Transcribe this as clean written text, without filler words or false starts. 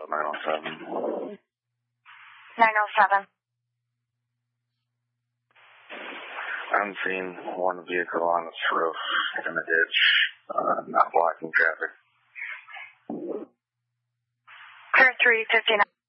907. 907. I'm seeing one vehicle on its roof in a ditch, not blocking traffic. Clear 359.